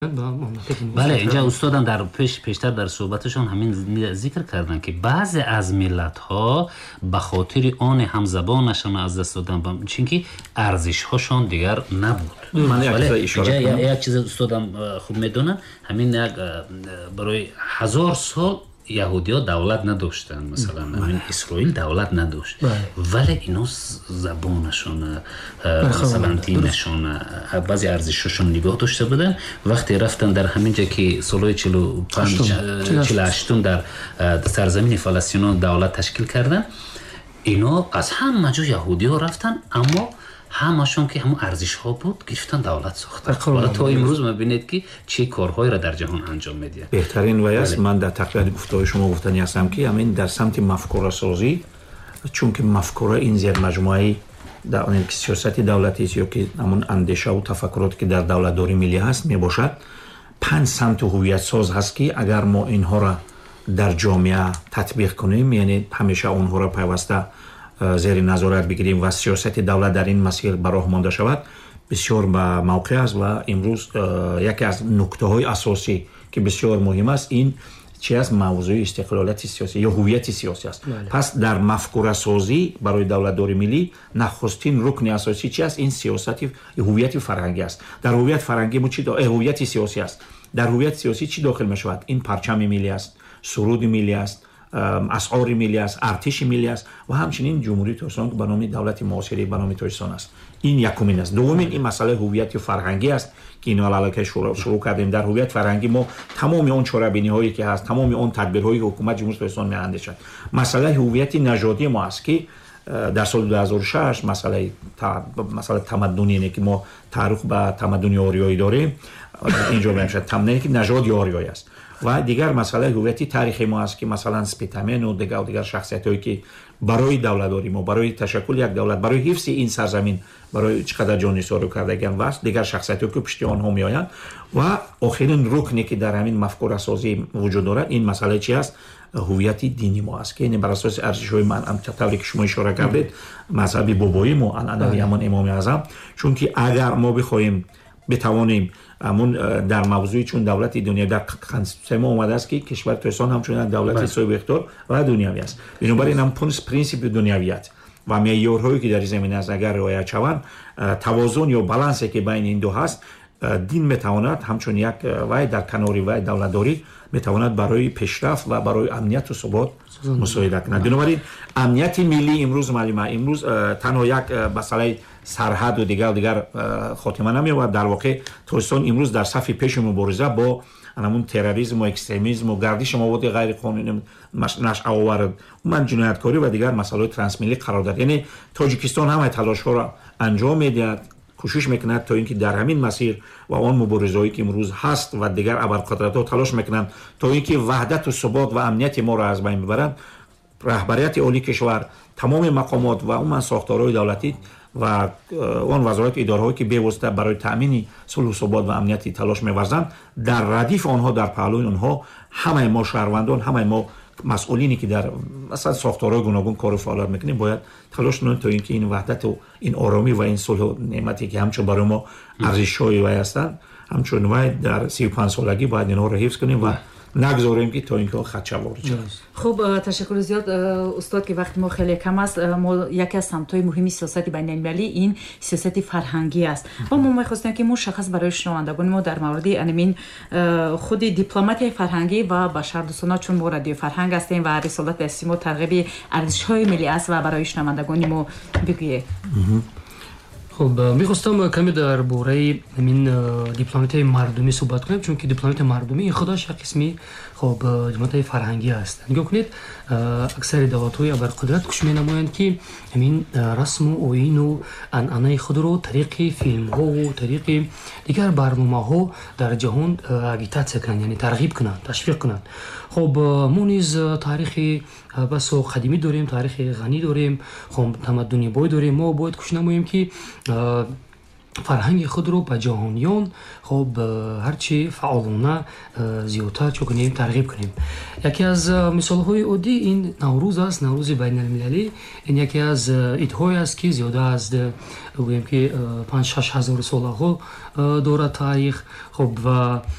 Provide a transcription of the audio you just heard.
بله اینجا استادم در پیشتر در صحبتشون همین ذکر کردن که بعضی از ملت ها به خاطر آن هم زبانشان از دست دادن چونکه ارزش هاشون دیگر نبود. یک چیز استادم خوب میدونن همین یک برای 1000 سال یهودی ها دولت نداشتن، مثلا همین اسرائیل دولت نداشت ولی اینا زبانشون مثلا دینشون بعضی ارزششون نگاه داشته بودن. وقتی رفتن در همین جا که سالهای 48 در سرزمین فلسطین دولت تشکیل کردن، اینا از همه جا یهودی ها رفتن اما همشون که همون ارزش ها بود گرفتن دولت ساختن. حالا تا امروز میبینید که چه کارهایی را در جهان انجام میدن. بهترین وایس من در تقریبا گفتگوی شما گفتنی هستم که همین در سمت مفکوره سازی، چون که مفکوره این زیر مجموعه در اون سیاست دولتی است یا که همون اندیشه و تفکرات که در دولت داری ملی هست میباشد 5 سمت هویت ساز هست که اگر ما اینها را در جامعه تطبیق کنیم، یعنی همیشه اونها را پیوسته زیر نظارت بگیریم و سیاست دولت در این مسیر براه مانده شود، بسیار با موقع است. و امروز یکی از نکته های اساسی که بسیار مهم است این چی است؟ موضوع استقلالیت سیاسی یا هویت سیاسی است. پس در مفکوره سازی برای دولت داری ملی نخستین رکن اساسی چی است؟ این سیاست هویت فرهنگی است. در هویت فرهنگی ما چی هویت سیاسی است. در هویت سیاسی چی داخل می شود؟ این پرچم ملی است، سرود ملی است، اسعار ملی است، ارتش ملی است و همچنین جمهوری ترکستان که به نام دولت معاصره به نام ترکستان است. این یکمین است. دومین این مسئله هویت فرهنگی است که اینو علاقه شروع کردیم. در هویت فرهنگی ما تمام اون چاره‌بینی هایی که هست، تمام اون تدبیرهای حکومت جمهوری ترکستان می‌اندیشد. مسئله هویت نژادی ما است که در سال 2006 مسئله تمدنی اینه که ما تاریخ به تمدن آریایی داریم، اینجا میشه تمدنی که نژاد آریایی است. و دیگر مسئله هویتی تاریخی ما است که مثلا سپیتامن و دیگر شخصیتایی که برای دولتداری ما، برای تشکل یک دولت، برای حفظ این سرزمین، برای چقدر جان نثار کردگان و دیگر شخصیتایی که پشت آنها میآیند. و آخرین رکنی که در همین مفکوره سازی وجود دارد این مسئله چی است؟ هویت دینی ما است که این بر اساس ارزش‌های من طوری که شما اشاره کردید مذهب بابایی ما عنعنوی همان امام اعظم، چون که اگر ما بخوایم بتوانیم همون در موضوعی چون دولت دنیا در قانون اومده است که کشور ترکستان همچنین دولت صاحب اختیار و دنیوی است. بنابراین هم پرینسیپ دنیویت و معیارهایی که در زمینه از اگر رعایت شوند، توازن یا بالانسی که بین این دو هست، دین میتواند همچون یک وای در کناری وای دولتداری میتواند برای پیشرفت و برای امنیت و ثبات مساعدت کند. بنابراین امنیت ملی امروز معلومه امروز تنها یک مسئله سرحد و دیگر خاتمه نمی‌یابد. در واقع ترکستان امروز در صف پیش مبارزه با همون تروریسم و اکستریمیسم و گردش مواد غیر قانونی نشأه آورد من جنایتکاری و دیگر مسائل ترانسمیلی قرار داد. یعنی تاجیکستان همه تلاش‌ها را انجام می‌دهد، کوشش می‌کند تا اینکه در همین مسیر و آن مبارزه‌ای که امروز هست و دیگر ابرقدرت‌ها تلاش می‌کنند تا اینکه وحدت و ثبات و امنیت ما را از بین ببرند. رهبریت عالی کشور، تمام مقامات و اون ساختارهای دولتی و اون وزارت ادارهایی که بی‌واسطه برای تأمین صلح و ثبات و امنیتی تلاش می‌ورزند، در ردیف آنها، در پهلوی آنها همه ما شهروندان، همه ما مسئولینی که در مثلا ساختارهای گوناگون کار و فعالیت می‌کنیم باید تلاش کنیم تا اینکه این وحدت و این آرامی و این صلح و نعمتی که همچون برای ما ارزش‌های وای هستند همچون وای در 35 سالگی باید اینها رو حفظ کنیم و نگذاریم که تا اینکه خدشه وارد شود. خب تشکر زیاد استاد که وقت ما خیلی کم است. ما یکی از سمت‌های مهمی سیاست بین‌المللی این سیاست فرهنگی است و ما می‌خواستیم که مشخص برای شنوندگان ما در مورد همین خود دیپلماتی فرهنگی و بشردوستانه چون ما رادیو فرهنگ هستیم و رسالت اصلی ما ترغیب ارزش‌های ملی است و برای شنوندگان ما بگویید. خب می‌خواستم کمی درباره همین دیپلماتی مردمی صحبت کنم، چون که دیپلماتی مردمی خودش یک قسمی خب دیپلماتی فرهنگی است. نگاه کنید اکثر دولت‌های ابرقدرت کوشش می‌نمایند که همین رسم و آیین و عنعنه خود رو طریق فیلم‌ها و طریق دیگر برنامه‌ها در جهان اگیتاسیون کنند، یعنی ترغیب کنند، تشویق کنند. خب ما نیز تاریخ بس قدیمی داریم، تاریخ غنی داریم، خب تمدنی بای داریم. ما باید کوشش نماییم که фарҳанги худро ба ҷаҳониён хоб ҳарчи фаъолона зиёдтар чӯ кунем тарғиб кунем. Яке аз мисолҳои оддӣ ин наврӯз аст, наврӯзи байналмилалӣ. Ин яке аз идҳое аст ки зиёда аз гӯем ки 5-6 ҳазор солаҳо дорад таърих. Хоб ва